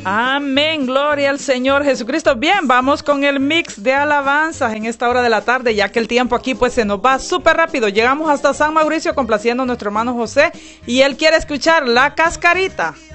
Amén, gloria al Señor Jesucristo. Bien, vamos con el mix de alabanzas en esta hora de la tarde, ya que el tiempo aquí pues se nos va súper rápido. Llegamos hasta San Mauricio complaciendo a nuestro hermano José y él quiere escuchar La Cascarita.